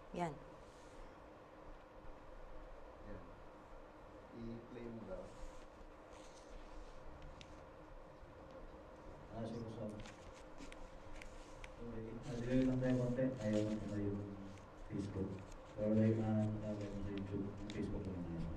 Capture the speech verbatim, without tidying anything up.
Yan. Yan. I-play mo daw. Ah, sige ko sa okay. Nag-delay lang tayo konti. Ayaw mo na yung Facebook. Pero like, ah, natawag mo sa YouTube, Facebook ko naman.